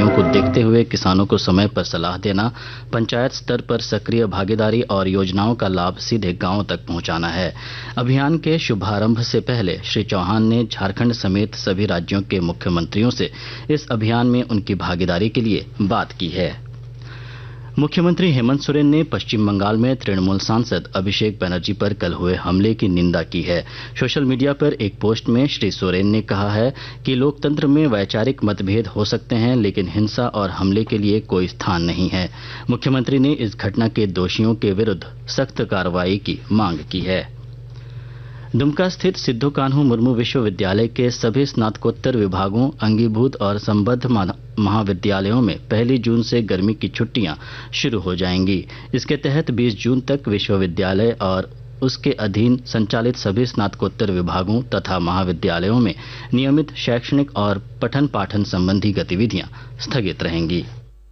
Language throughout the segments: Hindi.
परेशानियों को देखते हुए किसानों को समय पर सलाह देना, पंचायत स्तर पर सक्रिय भागीदारी और योजनाओं का लाभ सीधे गांवों तक पहुंचाना है। अभियान के शुभारंभ से पहले श्री चौहान ने झारखंड समेत सभी राज्यों के मुख्यमंत्रियों से इस अभियान में उनकी भागीदारी के लिए बात की है। मुख्यमंत्री हेमंत सोरेन ने पश्चिम बंगाल में तृणमूल सांसद अभिषेक बनर्जी पर कल हुए हमले की निंदा की है। सोशल मीडिया पर एक पोस्ट में श्री सोरेन ने कहा है कि लोकतंत्र में वैचारिक मतभेद हो सकते हैं, लेकिन हिंसा और हमले के लिए कोई स्थान नहीं है। मुख्यमंत्री ने इस घटना के दोषियों के विरुद्ध सख्त कार्रवाई की मांग की है। दुमका स्थित सिद्धो कान्हू मुर्मू विश्वविद्यालय के सभी स्नातकोत्तर विभागों, अंगीभूत और संबद्ध महाविद्यालयों में 1 जून से गर्मी की छुट्टियां शुरू हो जाएंगी। इसके तहत 20 जून तक विश्वविद्यालय और उसके अधीन संचालित सभी स्नातकोत्तर विभागों तथा महाविद्यालयों में नियमित शैक्षणिक और पठन पाठन संबंधी गतिविधियां स्थगित रहेंगी।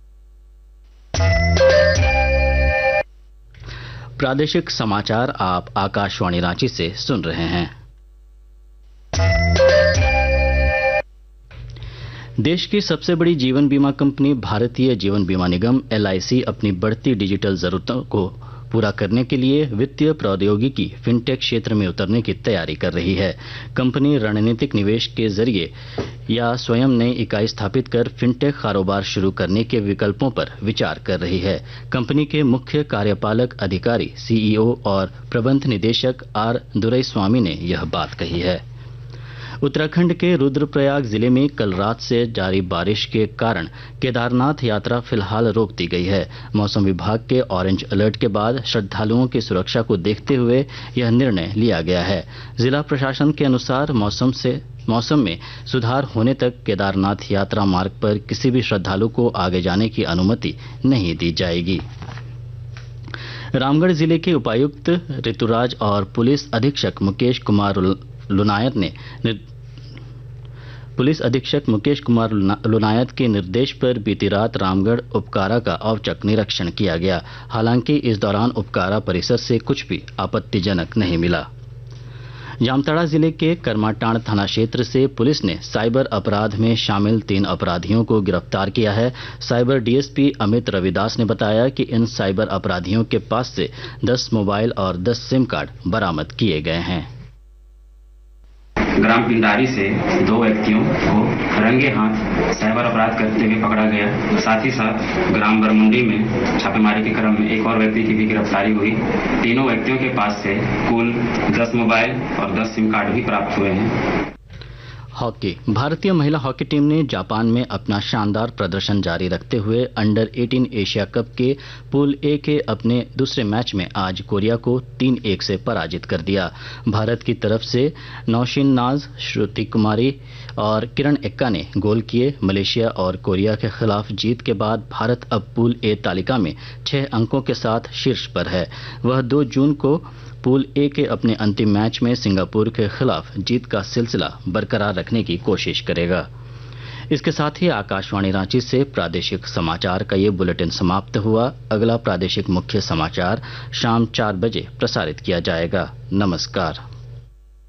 प्रादेशिक समाचार आप आकाशवाणी रांची से सुन रहे हैं। देश की सबसे बड़ी जीवन बीमा कंपनी भारतीय जीवन बीमा निगम LIC अपनी बढ़ती डिजिटल जरूरतों को पूरा करने के लिए वित्तीय प्रौद्योगिकी फिनटेक क्षेत्र में उतरने की तैयारी कर रही है। कंपनी रणनीतिक निवेश के जरिए या स्वयं नई इकाई स्थापित कर फिनटेक कारोबार शुरू करने के विकल्पों पर विचार कर रही है। कंपनी के मुख्य कार्यपालक अधिकारी CEO और प्रबंध निदेशक R दुरईस्वामी ने यह बात कही है। उत्तराखंड के रुद्रप्रयाग जिले में कल रात से जारी बारिश के कारण केदारनाथ यात्रा फिलहाल रोक दी गई है। मौसम विभाग के ऑरेंज अलर्ट के बाद श्रद्धालुओं की सुरक्षा को देखते हुए यह निर्णय लिया गया है। जिला प्रशासन के अनुसार मौसम में सुधार होने तक केदारनाथ यात्रा मार्ग पर किसी भी श्रद्धालु को आगे जाने की अनुमति नहीं दी जाएगी। रामगढ़ जिले के उपायुक्त ऋतुराज और पुलिस अधीक्षक मुकेश कुमार लुनायत के निर्देश पर बीती रात रामगढ़ उपकारा का औचक निरीक्षण किया गया। हालांकि इस दौरान उपकारा परिसर से कुछ भी आपत्तिजनक नहीं मिला। जामताड़ा जिले के करमाटांड़ थाना क्षेत्र से पुलिस ने साइबर अपराध में शामिल 3 अपराधियों को गिरफ्तार किया है। साइबर DSP अमित रविदास ने बताया कि इन साइबर अपराधियों के पास से 10 मोबाइल और 10 सिम कार्ड बरामद किए गए हैं। ग्राम पिंडारी से 2 व्यक्तियों को रंगे हाथ साइबर अपराध करते हुए पकड़ा गया। साथ ही साथ ग्राम बरमुंडी में छापेमारी के क्रम में एक और व्यक्ति की भी गिरफ्तारी हुई। तीनों व्यक्तियों के पास से कुल 10 मोबाइल और 10 सिम कार्ड भी प्राप्त हुए हैं। हॉकी। भारतीय महिला हॉकी टीम ने जापान में अपना शानदार प्रदर्शन जारी रखते हुए अंडर 18 एशिया कप के पूल A के अपने दूसरे मैच में आज कोरिया को 3-1 से पराजित कर दिया। भारत की तरफ से नौशीन नाज, श्रुति कुमारी और किरण एक्का ने गोल किए। मलेशिया और कोरिया के खिलाफ जीत के बाद भारत अब पूल A तालिका में 6 अंकों के साथ शीर्ष पर है। वह 2 जून को पूल A के अपने अंतिम मैच में सिंगापुर के खिलाफ जीत का सिलसिला बरकरार रखने की कोशिश करेगा। इसके साथ ही आकाशवाणी रांची से प्रादेशिक समाचार का ये बुलेटिन समाप्त हुआ। अगला प्रादेशिक मुख्य समाचार शाम 4 बजे प्रसारित किया जाएगा। नमस्कार।